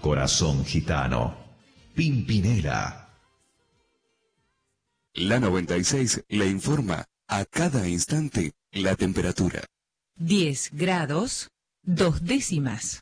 Corazón Gitano. Pimpinela. La 96 le informa a cada instante la temperatura. 10 grados, 2 décimas.